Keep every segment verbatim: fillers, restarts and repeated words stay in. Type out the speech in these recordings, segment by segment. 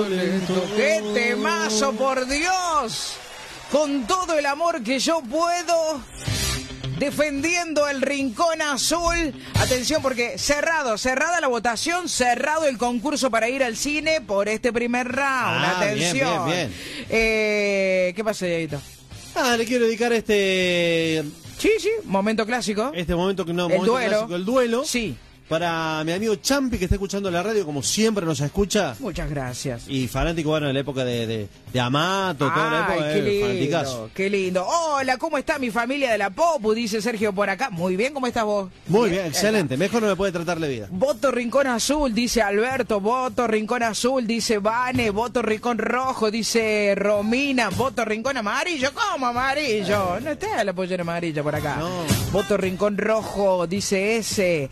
¡Qué temazo, por Dios! Con todo el amor que yo puedo, defendiendo el Rincón Azul. Atención, porque cerrado, cerrada la votación, cerrado el concurso para ir al cine por este primer round. Ah, Atención. bien, bien, bien. Eh, ¿Qué pasa, Dieguito? Ah, le quiero dedicar este... Sí, sí, momento clásico. Este momento que no, El momento duelo. clásico, el duelo. Sí. Para mi amigo Champi, que está escuchando la radio, como siempre nos escucha. Muchas gracias. Y fanático, bueno, de la época de, de, de Amato, toda la Ay, época, qué eh, lindo, fanaticazo. qué lindo. Hola, ¿cómo está mi familia de la Popu? Dice Sergio por acá. Muy bien, ¿cómo estás vos? Muy bien, excelente. Mejor no me puede tratar de vida. Voto Rincón Azul, dice Alberto. Voto Rincón Azul, dice Vane. Voto Rincón Rojo, dice Romina. Voto Rincón Amarillo. ¿Cómo amarillo? No está la pollera amarilla por acá. No. Voto Rincón Rojo, dice ese.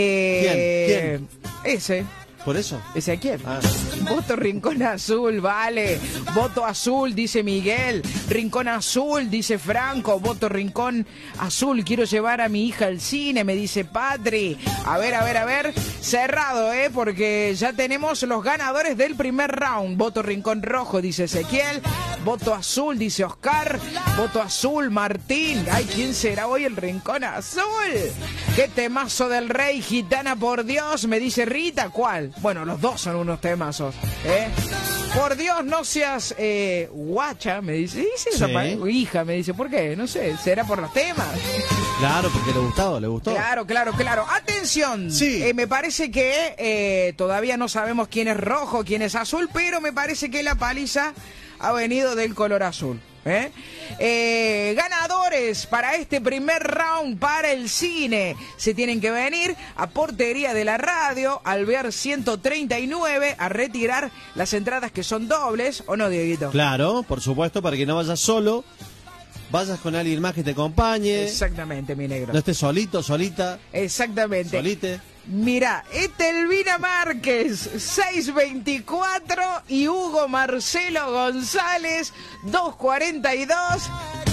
Eh, ¿Quién? ¿Quién? Ese. ¿Por eso? ¿Ese a quién? Ah. Voto Rincón Azul, vale. Voto Azul, dice Miguel. Rincón Azul, dice Franco. Voto Rincón Azul, quiero llevar a mi hija al cine, me dice Patri. A ver, a ver, a ver. Cerrado, ¿eh? Porque ya tenemos los ganadores del primer round. Voto Rincón Rojo, dice Ezequiel. Voto Azul, dice Oscar. Voto Azul, Martín. Ay, ¿quién será hoy el Rincón Azul? ¡Qué temazo del Rey, gitana, por Dios! Me dice Rita. ¿Cuál? Bueno, los dos son unos temazos, ¿eh? Por Dios, no seas eh, guacha, me dice. ¿Dice esa Sí. pa- hija, me dice. ¿Por qué? No sé, ¿será por los temas? Claro, porque le gustaba, le gustó. Claro, claro, claro. Atención. Sí. Eh, me parece que eh, todavía no sabemos quién es rojo, quién es azul, pero me parece que la paliza ha venido del color azul. ¿Eh? Eh, ganadores para este primer round para el cine se tienen que venir a Portería de la Radio, Alvear ciento treinta y nueve, a retirar las entradas que son dobles, ¿o no, Dieguito? Claro, por supuesto, para que no vayas solo, vayas con alguien más que te acompañe. Exactamente, mi negro. No estés solito, solita, Exactamente. solite. Mira, Etelvina Márquez, seiscientos veinticuatro, y Hugo Marcelo González, doscientos cuarenta y dos.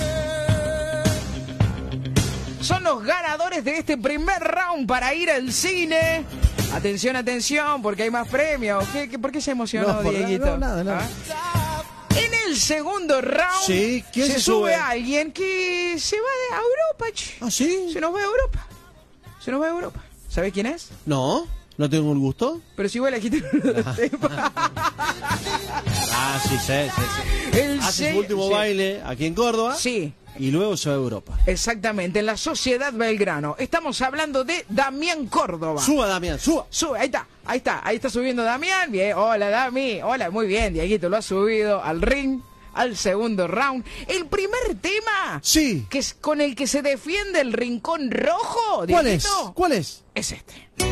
Son los ganadores de este primer round para ir al cine. Atención, atención, porque hay más premios. ¿Qué, qué, ¿Por qué se emocionó, No, por Dieguito? nada, no, nada, nada. ¿Ah? En el segundo round Sí, ¿quién se, se sube sube? alguien que se va de a Europa. Che. ¿Ah, sí? Se nos va a Europa. Se nos va a Europa. ¿Sabés quién es? No, no tengo el gusto. Pero si vos la dijiste, no lo sepa. Ah, sí, sí, sí. sí. El Hace se- su último sí. baile aquí en Córdoba. Sí, Y luego se va a Europa. exactamente, en la Sociedad Belgrano. Estamos hablando de Damián Córdoba. Suba, Damián, suba. Sube, ahí está, ahí está, ahí está subiendo Damián. Bien, hola Dami, hola, muy bien, Dieguito lo ha subido al ring, al segundo round. El primer tema Sí. que es con el que se defiende el Rincón Rojo, ¿Cuál es? Dieguito, ¿Cuál es? es este.